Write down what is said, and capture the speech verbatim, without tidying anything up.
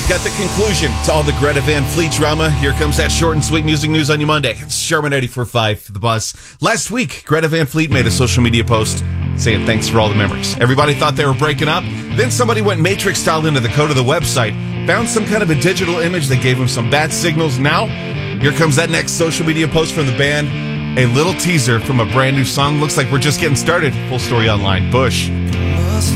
got the conclusion to all the Greta Van Fleet drama. Here comes that short and sweet music news on your Monday. It's Sherman eighty-four point five, The Buzz. Last week, Greta Van Fleet made a social media post saying thanks for all the memories. Everybody thought they were breaking up. Then somebody went Matrix style into the code of the website, found some kind of a digital image that gave them some bad signals. Now, here comes that next social media post from the band. A little teaser from a brand new song. Looks like we're just getting started. Full story online. Bush.